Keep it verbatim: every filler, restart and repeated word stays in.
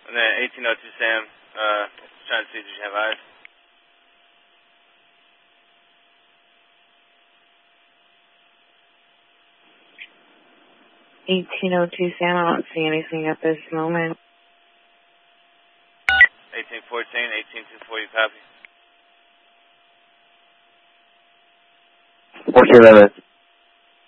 And then eighteen oh two Sam, uh, trying to see, did you have eyes? eighteen oh two Sam, I don't see anything at this moment. eighteen fourteen, eighteen two four, you copy? fourteen eleven.